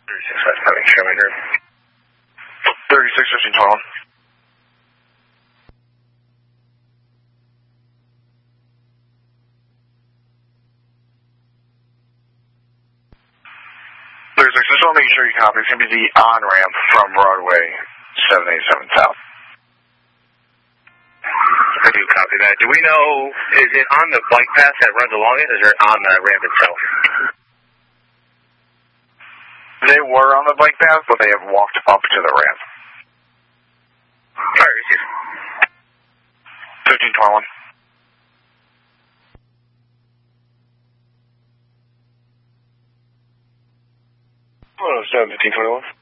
36 having show me here. 36 15 12. 36, just want to make sure you copy. It's going to be the on-ramp from Broadway 787 South. I do copy that. Do we know, is it on the bike path that runs along it, or is it on the ramp itself? They were on the bike path, but they have walked up to the ramp. Alright, receive. 1521. 107, 1521.